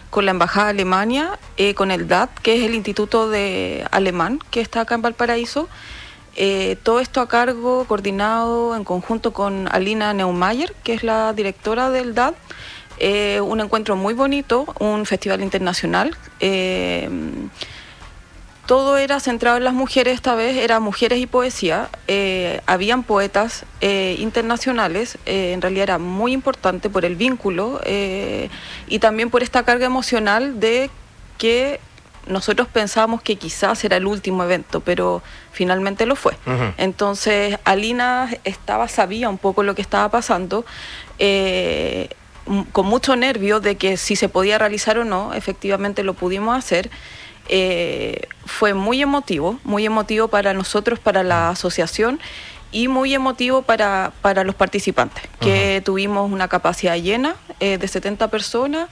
con la Embajada de Alemania, con el DAT, que es el Instituto Alemán, que está acá en Valparaíso. Todo esto a cargo, coordinado en conjunto con Alina Neumayer, que es la directora del DAT. Un encuentro muy bonito, un festival internacional. Todo era centrado en las mujeres, esta vez era mujeres y poesía. Habían poetas internacionales, en realidad era muy importante por el vínculo y también por esta carga emocional de que nosotros pensábamos que quizás era el último evento, pero finalmente lo fue. Uh-huh. Entonces Alina sabía un poco lo que estaba pasando, con mucho nervio de que si se podía realizar o no. Efectivamente lo pudimos hacer. Fue muy emotivo para nosotros, para la asociación, y muy emotivo para los participantes, que uh-huh. tuvimos una capacidad llena de 70 personas.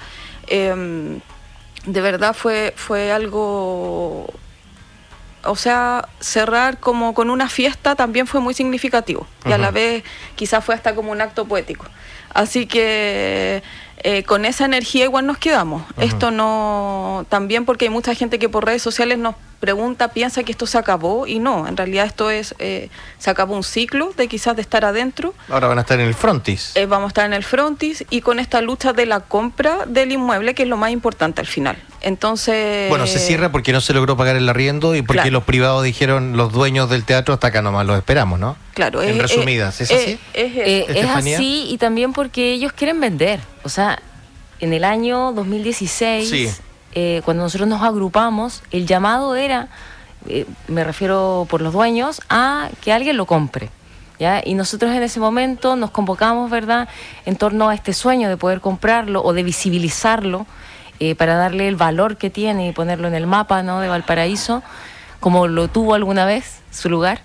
De verdad fue algo, o sea, cerrar como con una fiesta también fue muy significativo, uh-huh. y a la vez quizás fue hasta como un acto poético. Así que con esa energía igual nos quedamos. Uh-huh. Esto no, también porque hay mucha gente que por redes sociales nos pregunta, piensa que esto se acabó, y no, en realidad esto se acabó un ciclo de quizás de estar adentro. Ahora van a estar en el frontis. Vamos a estar en el frontis y con esta lucha de la compra del inmueble, que es lo más importante al final. Entonces... Bueno, se cierra porque no se logró pagar el arriendo y porque claro. los privados dijeron, los dueños del teatro, hasta acá nomás los esperamos, ¿no? Claro. En resumidas, ¿es así? Es así, y también porque ellos quieren vender. O sea, en el año 2016... Sí. Cuando nosotros nos agrupamos, el llamado era, me refiero por los dueños, a que alguien lo compre, ¿ya? Y nosotros en ese momento nos convocamos, ¿verdad?, en torno a este sueño de poder comprarlo o de visibilizarlo, para darle el valor que tiene y ponerlo en el mapa, ¿no?, de Valparaíso, como lo tuvo alguna vez su lugar.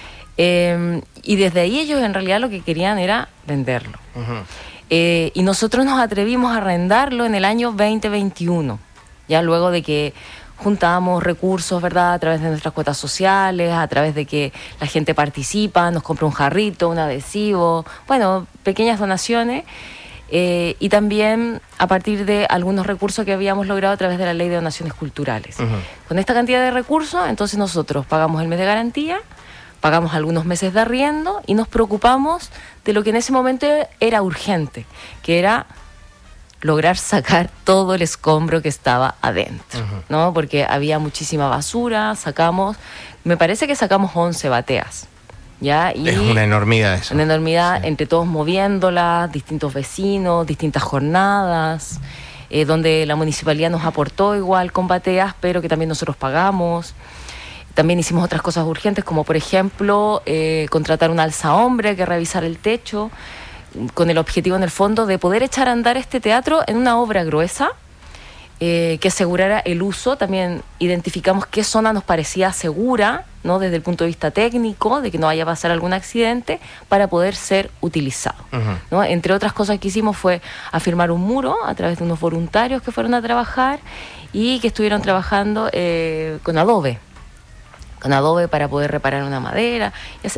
Y desde ahí ellos en realidad lo que querían era venderlo. Uh-huh. Y nosotros nos atrevimos a arrendarlo en el año 2021. Ya luego de que juntamos recursos, ¿verdad?, a través de nuestras cuotas sociales, a través de que la gente participa, nos compra un jarrito, un adhesivo, bueno, pequeñas donaciones, y también a partir de algunos recursos que habíamos logrado a través de la Ley de Donaciones Culturales. Uh-huh. Con esta cantidad de recursos, entonces nosotros pagamos el mes de garantía, pagamos algunos meses de arriendo y nos preocupamos de lo que en ese momento era urgente, que era lograr sacar todo el escombro que estaba adentro, uh-huh. ¿no? Porque había muchísima basura, me parece que sacamos 11 bateas, ¿ya? Y es una enormidad eso. Una enormidad, sí. Entre todos moviéndolas, distintos vecinos, distintas jornadas, donde la municipalidad nos aportó igual con bateas, pero que también nosotros pagamos. También hicimos otras cosas urgentes, como por ejemplo, contratar un alzahombre que revisara el techo, con el objetivo en el fondo de poder echar a andar este teatro en una obra gruesa, que asegurara el uso. También identificamos qué zona nos parecía segura, ¿no?, desde el punto de vista técnico, de que no vaya a pasar algún accidente, para poder ser utilizado. Uh-huh. ¿no? Entre otras cosas que hicimos fue afirmar un muro a través de unos voluntarios que fueron a trabajar y que estuvieron trabajando con adobe para poder reparar una madera,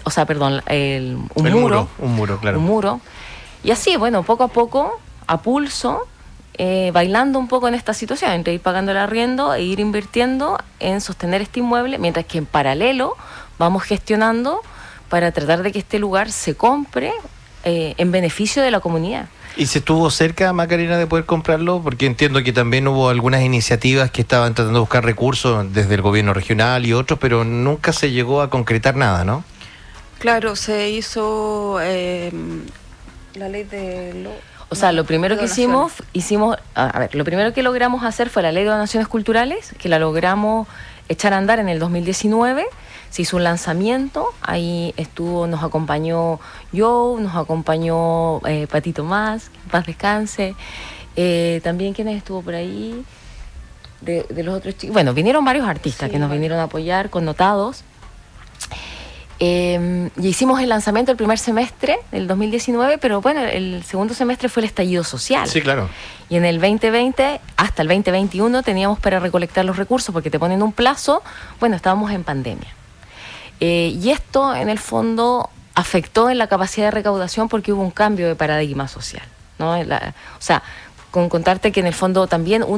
un muro, claro. Un muro. Y así, bueno, poco a poco, a pulso, bailando un poco en esta situación, entre ir pagando el arriendo e ir invirtiendo en sostener este inmueble, mientras que en paralelo vamos gestionando para tratar de que este lugar se compre en beneficio de la comunidad. ¿Y se estuvo cerca, Macarena, de poder comprarlo? Porque entiendo que también hubo algunas iniciativas que estaban tratando de buscar recursos desde el gobierno regional y otros, pero nunca se llegó a concretar nada, ¿no? Claro, se hizo la ley de... O sea, lo primero que hicimos, lo primero que logramos hacer fue la Ley de Donaciones Culturales, que la logramos echar a andar en el 2019. Se hizo un lanzamiento, ahí nos acompañó Joe, nos acompañó Patito Más, que en paz descanse. También, ¿quiénes estuvo por ahí? De los otros chicos. Bueno, vinieron varios artistas, sí, que nos vinieron a apoyar, connotados. Y hicimos el lanzamiento el primer semestre del 2019, pero bueno, el segundo semestre fue el estallido social. Sí, claro. Y en el 2020, hasta el 2021, teníamos para recolectar los recursos, porque te ponen un plazo. Bueno, estábamos en pandemia. Y esto, en el fondo, afectó en la capacidad de recaudación porque hubo un cambio de paradigma social, ¿no? O sea, con contarte que en el fondo también